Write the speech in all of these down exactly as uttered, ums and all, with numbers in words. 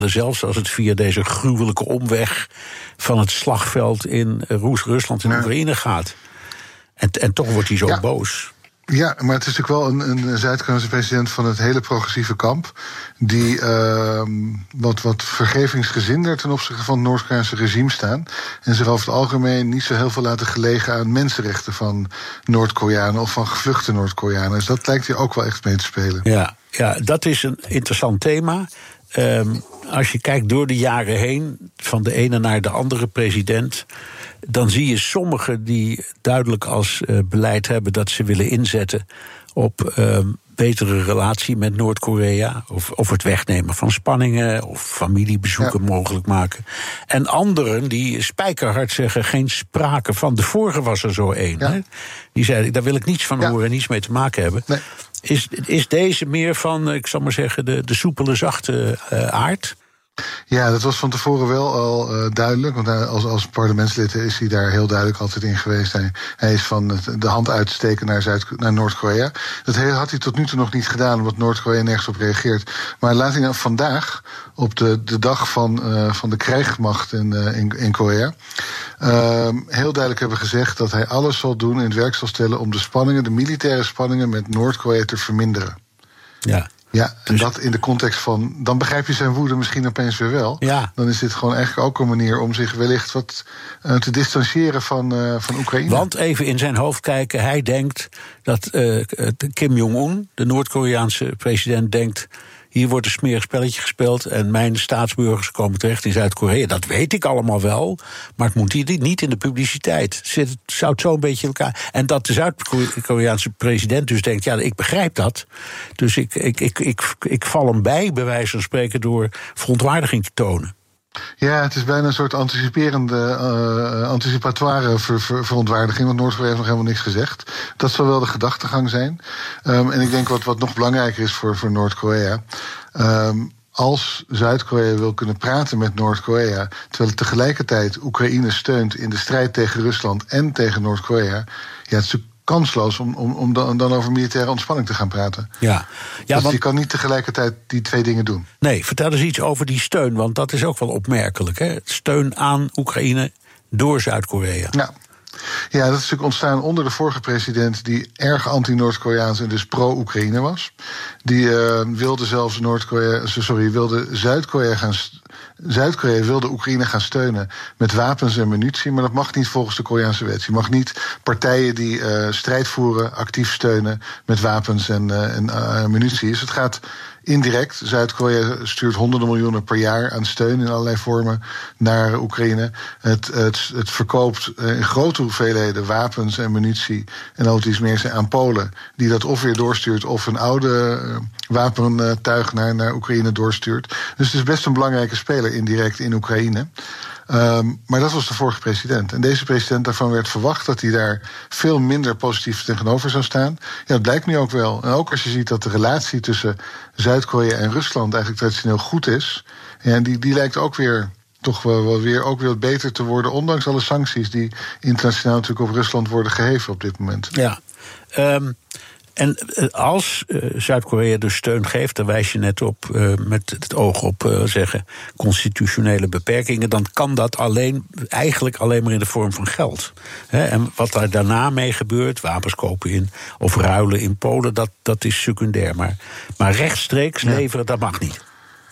Zelfs als het via deze gruwelijke omweg van het slagveld in Rusland en ja. Oekraïne gaat. En, en toch wordt hij zo ja. boos. Ja, maar het is natuurlijk wel een, een Zuid-Koreaanse president van het hele progressieve kamp, die uh, wat, wat vergevingsgezinder ten opzichte van het Noord-Koreaanse regime staan. En zich over het algemeen niet zo heel veel laten gelegen aan mensenrechten van Noord-Koreanen of van gevluchte Noord-Koreanen. Dus dat lijkt hier ook wel echt mee te spelen. Ja, ja, dat is een interessant thema. Um, als je kijkt door de jaren heen, van de ene naar de andere president, dan zie je sommigen die duidelijk als uh, beleid hebben dat ze willen inzetten op uh, betere relatie met Noord-Korea, of, of het wegnemen van spanningen, of familiebezoeken ja. mogelijk maken. En anderen die spijkerhard zeggen, geen sprake van. De vorige was er zo één. Ja. Die zei, daar wil ik niets van ja. horen en niets mee te maken hebben. Nee. Is, is deze meer van, ik zal maar zeggen, de, de soepele, zachte uh, aard? Ja, dat was van tevoren wel al uh, duidelijk. Want hij, als, als parlementslid is hij daar heel duidelijk altijd in geweest. Hij, hij is van het, de hand uitsteken naar, Zuid, naar Noord-Korea. Dat had hij tot nu toe nog niet gedaan, omdat Noord-Korea nergens op reageert. Maar laat hij nou vandaag, op de, de dag van, uh, van de krijgsmacht in, uh, in, in Korea, uh, heel duidelijk hebben gezegd dat hij alles zal doen, in het werk zal stellen om de spanningen, de militaire spanningen met Noord-Korea te verminderen. Ja. Ja, en dus dat in de context van, dan begrijp je zijn woede misschien opeens weer wel. Ja. Dan is dit gewoon eigenlijk ook een manier om zich wellicht wat uh, te distancieren van, uh, van Oekraïne. Want even in zijn hoofd kijken, hij denkt dat uh, Kim Jong-un, de Noord-Koreaanse president, denkt, hier wordt een smerig spelletje gespeeld en mijn staatsburgers komen terecht in Zuid-Korea. Dat weet ik allemaal wel, maar het moet hier niet in de publiciteit. Zit het, zou het zo een beetje in elkaar. En dat de Zuid-Koreaanse president dus denkt, ja, ik begrijp dat. Dus ik, ik, ik, ik, ik val hem bij, bij wijze van spreken, door verontwaardiging te tonen. Ja, het is bijna een soort anticiperende, uh, anticipatoire ver, ver, verontwaardiging, want Noord-Korea heeft nog helemaal niks gezegd. Dat zal wel de gedachtegang zijn. Um, en ik denk wat, wat nog belangrijker is voor, voor Noord-Korea, Um, als Zuid-Korea wil kunnen praten met Noord-Korea, terwijl het tegelijkertijd Oekraïne steunt in de strijd tegen Rusland en tegen Noord-Korea, ja, het is kansloos om, om, om dan, dan over militaire ontspanning te gaan praten. Ja. Ja, dus want, je kan niet tegelijkertijd die twee dingen doen. Nee, vertel eens iets over die steun, want dat is ook wel opmerkelijk, hè? Steun aan Oekraïne door Zuid-Korea. Ja. Ja, dat is natuurlijk ontstaan onder de vorige president, die erg anti-Noord-Koreaans en dus pro-Oekraïne was. Die uh, wilde zelfs Noord-Korea, sorry, wilde Zuid-Korea gaan. Zuid-Korea wilde Oekraïne gaan steunen met wapens en munitie, maar dat mag niet volgens de Koreaanse wet. Je mag niet partijen die uh, strijd voeren actief steunen met wapens en, uh, en uh, munitie. Dus het gaat indirect. Zuid-Korea stuurt honderden miljoenen per jaar aan steun in allerlei vormen naar Oekraïne. Het, het, het verkoopt in grote hoeveelheden wapens en munitie en ook iets meer aan Polen, die dat of weer doorstuurt of een oude uh, wapentuig naar, naar Oekraïne doorstuurt. Dus het is best een belangrijke speler indirect in Oekraïne. Um, maar dat was de vorige president. En deze president, daarvan werd verwacht dat hij daar veel minder positief tegenover zou staan. Ja, dat blijkt nu ook wel. En ook als je ziet dat de relatie tussen Zuid-Korea en Rusland eigenlijk traditioneel goed is, ja, die, die lijkt ook weer toch wel, wel weer ook weer beter te worden, ondanks alle sancties die internationaal natuurlijk op Rusland worden geheven op dit moment. Ja. Um... En als uh, Zuid-Korea dus steun geeft, daar wijs je net op, uh, met het oog op uh, zeggen constitutionele beperkingen, dan kan dat alleen, eigenlijk alleen maar in de vorm van geld. He, en wat daar daarna mee gebeurt, wapens kopen in of ruilen in Polen, dat, dat is secundair. Maar, maar rechtstreeks leveren, dat mag niet.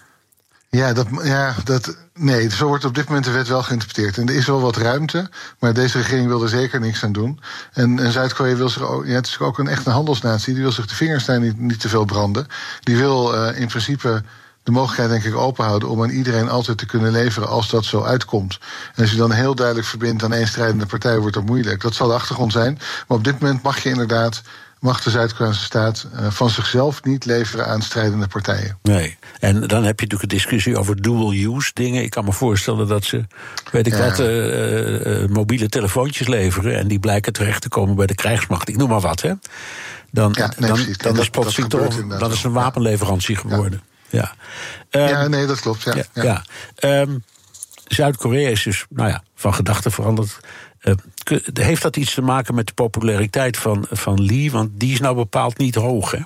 Ja, dat, ja, dat, nee, zo wordt op dit moment de wet wel geïnterpreteerd. En er is wel wat ruimte, maar deze regering wil er zeker niks aan doen. En, en Zuid-Korea wil zich ook, ja, het is ook een echte handelsnatie, die wil zich de vingers daar niet, niet te veel branden. Die wil uh, in principe de mogelijkheid, denk ik, openhouden om aan iedereen altijd te kunnen leveren als dat zo uitkomt. En als je dan heel duidelijk verbindt aan één strijdende partij, wordt dat moeilijk. Dat zal de achtergrond zijn. Maar op dit moment mag je inderdaad, mag de Zuid-Koreaanse staat uh, van zichzelf niet leveren aan strijdende partijen. Nee, en dan heb je natuurlijk een discussie over dual-use dingen. Ik kan me voorstellen dat ze, weet ik ja. wat, uh, uh, mobiele telefoontjes leveren en die blijken terecht te komen bij de krijgsmacht. Ik noem maar wat, hè. Dan, ja, nee, dan, precies. dan dat, is plotseling toch, dan is een wapenleverantie geworden. Ja, ja. Um, ja nee, dat klopt, ja. ja, ja. ja. Um, Zuid-Korea is dus, nou ja, van gedachten veranderd. Uh, heeft dat iets te maken met de populariteit van, van Lee? Want die is nou bepaald niet hoog, hè?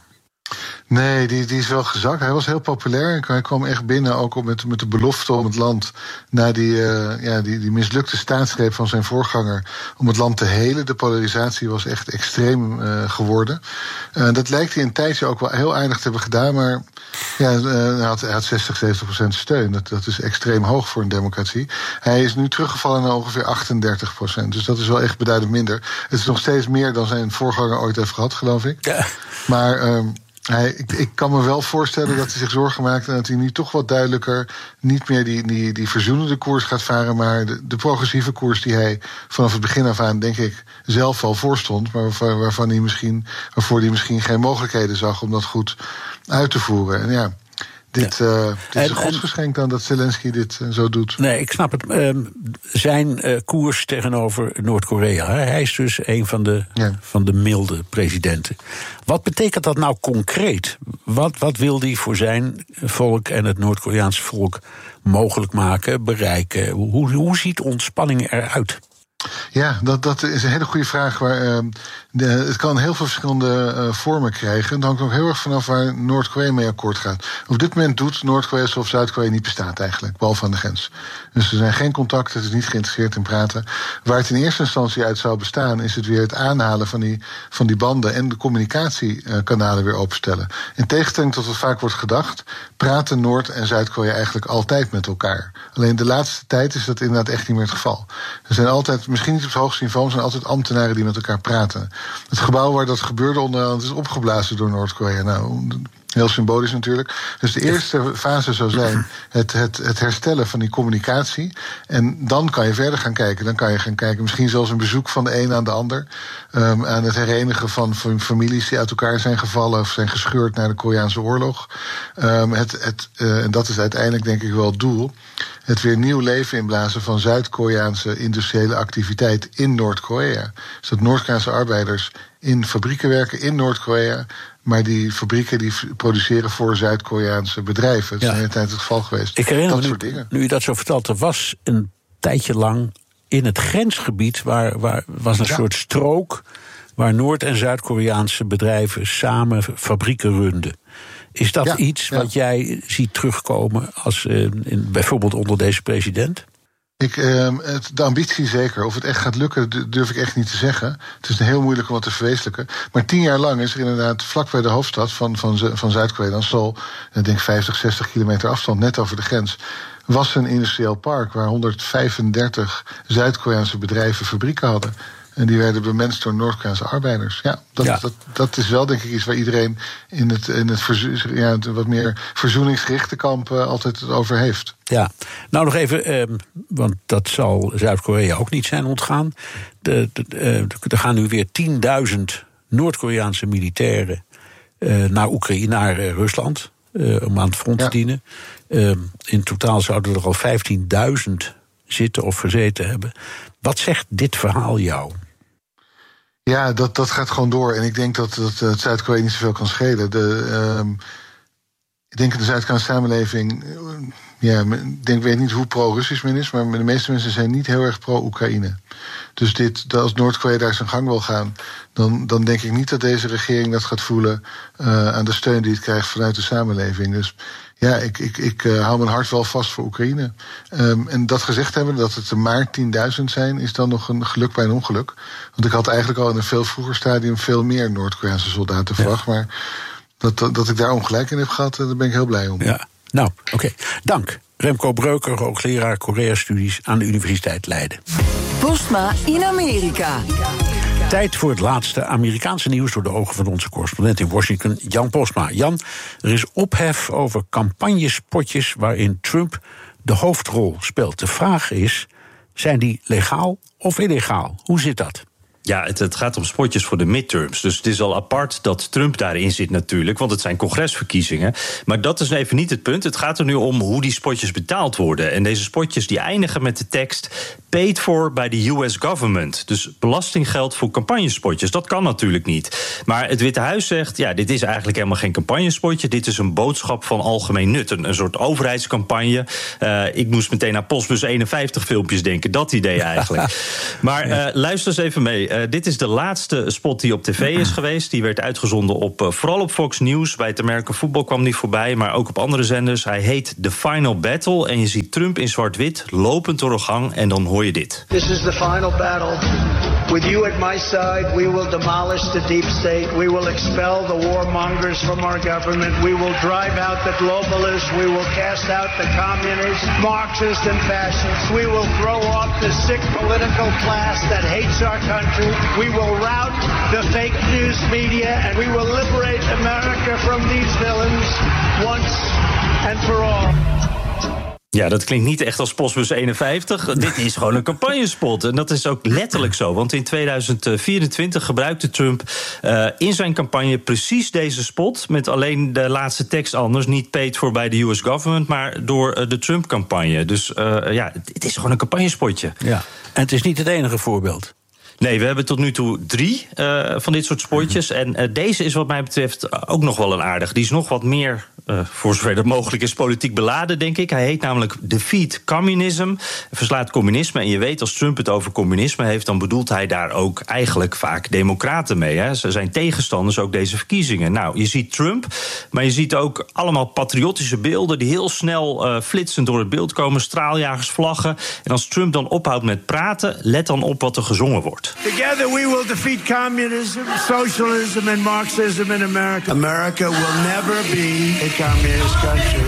Nee, die, die is wel gezakt. Hij was heel populair. Hij kwam echt binnen, ook met, met de belofte om het land, na die, uh, ja, die, die mislukte staatsgreep van zijn voorganger, om het land te helen. De polarisatie was echt extreem uh, geworden. Uh, dat lijkt hij een tijdje ook wel heel aardig te hebben gedaan, maar ja, uh, hij, had, hij had zestig, zeventig procent steun. Dat, dat is extreem hoog voor een democratie. Hij is nu teruggevallen naar ongeveer achtendertig procent. Dus dat is wel echt beduidend minder. Het is nog steeds meer dan zijn voorganger ooit heeft gehad, geloof ik. Ja. Maar Uh, Hij, ik, ik kan me wel voorstellen dat hij zich zorgen maakt en dat hij nu toch wat duidelijker niet meer die, die, die verzoenende koers gaat varen, maar de, de progressieve koers die hij vanaf het begin af aan, denk ik, zelf al voorstond, maar waarvan, waarvan hij misschien, waarvoor hij misschien geen mogelijkheden zag om dat goed uit te voeren. En ja, Dit, uh, dit is een godsgeschenk dan dat Zelensky dit uh, zo doet. Nee, ik snap het. Uh, zijn uh, koers tegenover Noord-Korea. Hè? Hij is dus een van de, ja. van de milde presidenten. Wat betekent dat nou concreet? Wat, wat wil hij voor zijn volk en het Noord-Koreaanse volk mogelijk maken, bereiken? Hoe, hoe ziet ontspanning eruit? Ja, dat, dat is een hele goede vraag. Waar, uh, de, het kan heel veel verschillende uh, vormen krijgen. Het hangt ook heel erg vanaf waar Noord-Korea mee akkoord gaat. Op dit moment doet Noord-Korea alsof Zuid-Korea niet bestaat eigenlijk, behalve aan de grens. Dus er zijn geen contacten, het is niet geïnteresseerd in praten. Waar het in eerste instantie uit zou bestaan, is het weer het aanhalen van die, van die banden en de communicatiekanalen weer openstellen. In tegenstelling tot wat vaak wordt gedacht, praten Noord- en Zuid-Korea eigenlijk altijd met elkaar. Alleen de laatste tijd is dat inderdaad echt niet meer het geval. Er zijn altijd, misschien niet op het hoogste niveau, er zijn altijd ambtenaren die met elkaar praten. Het gebouw waar dat gebeurde onderhand is opgeblazen door Noord-Korea. Nou, heel symbolisch natuurlijk. Dus de eerste fase zou zijn het, het, het herstellen van die communicatie. En dan kan je verder gaan kijken. Dan kan je gaan kijken, misschien zelfs een bezoek van de een aan de ander. Um, aan het herenigen van families die uit elkaar zijn gevallen of zijn gescheurd na de Koreaanse oorlog. Um, het, het, uh, en dat is uiteindelijk denk ik wel het doel. Het weer nieuw leven inblazen van Zuid-Koreaanse industriële activiteit in Noord-Korea. Dus dat Noord-Koreaanse arbeiders in fabrieken werken in Noord-Korea, maar die fabrieken die produceren voor Zuid-Koreaanse bedrijven. Dat is ja. de hele tijd het geval geweest. Ik herinner dat me, soort dingen. Nu je dat zo vertelt, er was een tijdje lang in het grensgebied, waar, waar was een ja. soort strook waar Noord- en Zuid-Koreaanse bedrijven samen fabrieken runden. Is dat ja, iets ja. wat jij ziet terugkomen als uh, in, bijvoorbeeld onder deze president? Ik, uh, het, de ambitie zeker. Of het echt gaat lukken, durf ik echt niet te zeggen. Het is heel moeilijk om wat te verwezenlijken. Maar tien jaar lang is er inderdaad vlak bij de hoofdstad van, van, van Zuid-Korea, dan Seoul, ik denk vijftig, zestig kilometer afstand, net over de grens, was een industrieel park waar honderdvijfendertig Zuid-Koreaanse bedrijven fabrieken hadden. En die werden bemenst door Noord-Koreaanse arbeiders. Ja, dat, ja. Dat, dat is wel denk ik iets waar iedereen in het, in het, verzo- ja, het wat meer verzoeningsgerichte kamp uh, altijd het over heeft. Ja, nou nog even, eh, want dat zal Zuid-Korea ook niet zijn ontgaan. De, de, de, er gaan nu weer tienduizend Noord-Koreaanse militairen uh, naar Oekraïne, naar uh, Rusland, uh, om aan het front ja. te dienen. Uh, in totaal zouden er al vijftienduizend zitten of gezeten hebben. Wat zegt dit verhaal jou? Ja, dat, dat gaat gewoon door. En ik denk dat, dat het Zuid-Korea niet zoveel kan schelen. De, uh, ik denk dat de Zuid-Koreaanse samenleving, Uh, ja, ik denk, weet niet hoe pro-Russisch men is, maar de meeste mensen zijn niet heel erg pro-Oekraïne. Dus dit, als Noord-Korea daar zijn gang wil gaan, dan, dan denk ik niet dat deze regering dat gaat voelen uh, aan de steun die het krijgt vanuit de samenleving. Dus ja, ik, ik, ik uh, hou mijn hart wel vast voor Oekraïne. Um, en dat gezegd hebben, dat het er maar tienduizend zijn, is dan nog een geluk bij een ongeluk. Want ik had eigenlijk al in een veel vroeger stadium veel meer Noord-Koreaanse soldaten verwacht. Ja. Maar dat, dat, dat ik daar ongelijk in heb gehad, daar ben ik heel blij om. Ja. Nou, oké. Okay. Dank. Remco Breuker, hoogleraar Korea-studies aan de Universiteit Leiden. Postma in Amerika. Tijd voor het laatste Amerikaanse nieuws door de ogen van onze correspondent in Washington, Jan Postma. Jan, er is ophef over campagnespotjes waarin Trump de hoofdrol speelt. De vraag is, zijn die legaal of illegaal? Hoe zit dat? Ja, het, het gaat om spotjes voor de midterms. Dus het is al apart dat Trump daarin zit natuurlijk, want het zijn congresverkiezingen. Maar dat is even niet het punt. Het gaat er nu om hoe die spotjes betaald worden. En deze spotjes die eindigen met de tekst: paid for by the U S government. Dus belastinggeld voor campagnespotjes. Dat kan natuurlijk niet. Maar het Witte Huis zegt, ja, dit is eigenlijk helemaal geen campagnespotje. Dit is een boodschap van algemeen nut. Een, een soort overheidscampagne. Uh, ik moest meteen aan Postbus eenenvijftig filmpjes denken. Dat idee eigenlijk. Maar uh, luister eens even mee. Uh, dit is de laatste spot die op tv is geweest. Die werd uitgezonden op, uh, vooral op Fox News. Bij het American Football kwam die voorbij. Maar ook op andere zenders. Hij heet The Final Battle. En je ziet Trump in zwart-wit lopend door een gang. En dan hoor je dit. This is the final battle. With you at my side, we will demolish the deep state. We will expel the warmongers from our government. We will drive out the globalists. We will cast out the communists, Marxists, and fascists. We will throw off the sick political class that hates our country. We will rout the fake news media, and we will liberate America from these villains once and for all. Ja, dat klinkt niet echt als Postbus eenenvijftig. Dit is gewoon een campagnespot. En dat is ook letterlijk zo. Want in tweeduizend vierentwintig gebruikte Trump uh, in zijn campagne precies deze spot. Met alleen de laatste tekst anders. Niet paid for by the U S government, maar door uh, de Trump-campagne. Dus uh, ja, het is gewoon een campagnespotje. Ja, en het is niet het enige voorbeeld. Nee, we hebben tot nu toe drie uh, van dit soort spotjes. En uh, deze is wat mij betreft ook nog wel een aardig. Die is nog wat meer, uh, voor zover dat mogelijk is, politiek beladen, denk ik. Hij heet namelijk Defeat Communism. Verslaat communisme. En je weet, als Trump het over communisme heeft, dan bedoelt hij daar ook eigenlijk vaak democraten mee. Hè. Ze zijn tegenstanders ook deze verkiezingen. Nou, je ziet Trump, maar je ziet ook allemaal patriotische beelden die heel snel uh, flitsend door het beeld komen. Straaljagers, vlaggen. En als Trump dan ophoudt met praten, let dan op wat er gezongen wordt. Together we will defeat communism, socialism and Marxism in America. America will never be a communist country.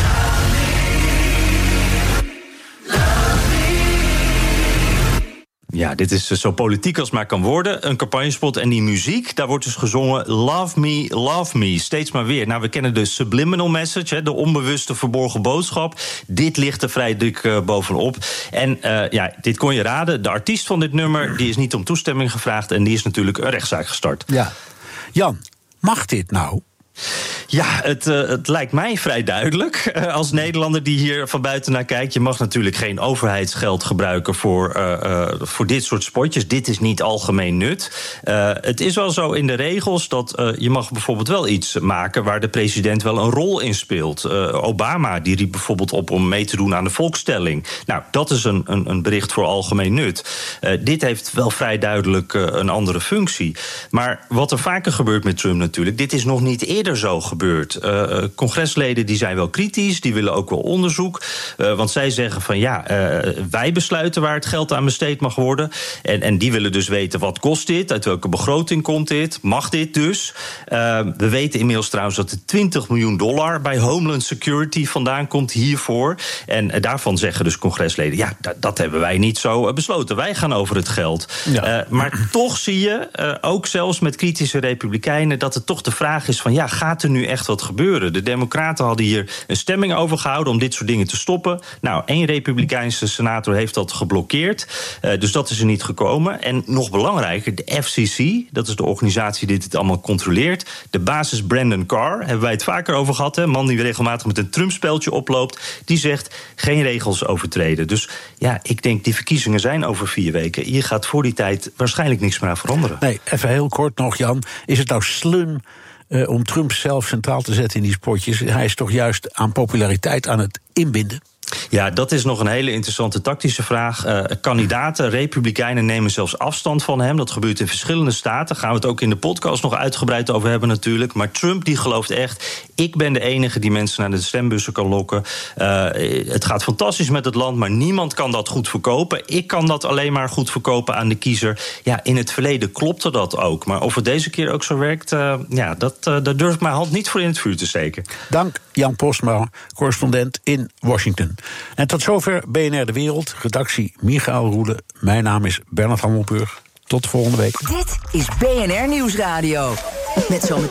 Ja, dit is zo politiek als maar kan worden. Een campagnespot en die muziek, daar wordt dus gezongen Love me, love me. Steeds maar weer. Nou, we kennen de subliminal message, de onbewuste verborgen boodschap. Dit ligt er vrij dik uh, bovenop. En uh, ja, dit kon je raden. De artiest van dit nummer, die is niet om toestemming gevraagd. En die is natuurlijk een rechtszaak gestart. Ja. Jan, mag dit nou? Ja, het, uh, het lijkt mij vrij duidelijk. Uh, als Nederlander die hier van buiten naar kijkt. Je mag natuurlijk geen overheidsgeld gebruiken voor, uh, uh, voor dit soort spotjes. Dit is niet algemeen nut. Uh, het is wel zo in de regels dat uh, je mag bijvoorbeeld wel iets maken waar de president wel een rol in speelt. Uh, Obama die riep bijvoorbeeld op om mee te doen aan de volkstelling. Nou, dat is een, een, een bericht voor algemeen nut. Uh, dit heeft wel vrij duidelijk uh, een andere functie. Maar wat er vaker gebeurt met Trump natuurlijk, dit is nog niet eerder zo gebeurd. Uh, congresleden die zijn wel kritisch, die willen ook wel onderzoek. Uh, want zij zeggen van ja, uh, wij besluiten waar het geld aan besteed mag worden. En, en die willen dus weten wat kost dit, uit welke begroting komt dit, mag dit dus. Uh, we weten inmiddels trouwens dat er twintig miljoen dollar bij Homeland Security vandaan komt hiervoor. En uh, daarvan zeggen dus congresleden, ja, dat, dat hebben wij niet zo uh, besloten. Wij gaan over het geld. Ja. Uh, maar toch zie je, uh, ook zelfs met kritische republikeinen, dat het toch de vraag is van ja, gaat er nu echt wat gebeuren? De Democraten hadden hier een stemming over gehouden om dit soort dingen te stoppen. Nou, één Republikeinse senator heeft dat geblokkeerd. Uh, dus dat is er niet gekomen. En nog belangrijker, de F C C, dat is de organisatie die dit allemaal controleert. De basis Brandon Carr, hebben wij het vaker over gehad. Een man die regelmatig met een Trump-speldje oploopt. Die zegt geen regels overtreden. Dus ja, ik denk die verkiezingen zijn over vier weken. Hier gaat voor die tijd waarschijnlijk niks meer aan veranderen. Nee, even heel kort nog, Jan. Is het nou slim Uh, om Trump zelf centraal te zetten in die spotjes? Hij is toch juist aan populariteit aan het inbinden? Ja, dat is nog een hele interessante tactische vraag. Uh, kandidaten, republikeinen nemen zelfs afstand van hem. Dat gebeurt in verschillende staten. Daar gaan we het ook in de podcast nog uitgebreid over hebben natuurlijk. Maar Trump die gelooft echt, ik ben de enige die mensen naar de stembussen kan lokken. Uh, het gaat fantastisch met het land, maar niemand kan dat goed verkopen. Ik kan dat alleen maar goed verkopen aan de kiezer. Ja, in het verleden klopte dat ook. Maar of het deze keer ook zo werkt, uh, ja, dat, uh, daar durf ik mijn hand niet voor in het vuur te steken. Dank, Jan Postma, correspondent in Washington. En tot zover B N R De Wereld, redactie Michael Roelen. Mijn naam is Bernard Hammelburg. Tot volgende week. Dit is B N R Nieuwsradio. Met zometeen